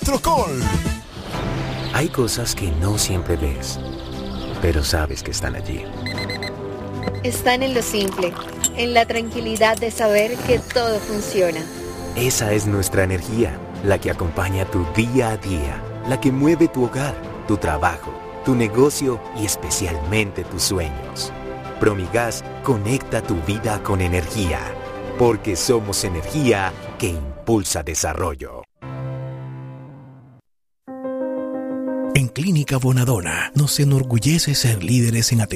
Electrocol. Hay cosas que no siempre ves, pero sabes que están allí. Están en lo simple, en la tranquilidad de saber que todo funciona. Esa es nuestra energía, la que acompaña tu día a día, la que mueve tu hogar, tu trabajo, tu negocio y especialmente tus sueños. Promigas conecta tu vida con energía, porque somos energía que impulsa desarrollo. En Clínica Bonadona nos enorgullece ser líderes en atención